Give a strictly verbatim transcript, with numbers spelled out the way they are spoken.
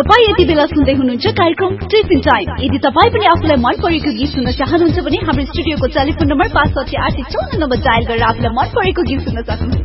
तपाई यति बेला सुन्दै हुनुहुन्छ कार्यक्रम टिफिन टाइम। यदि तपाई पनि आफुलाई मन परेको गीत सुन्न चाहनुहुन्छ भने हाम्रो स्टुडियोको टेलिफोन नम्बर पाँच साठी आठ चौन्न नम्बर डायल गरेर आफुलाई मन परेको गीत सुन्न सक्नुहुन्छ।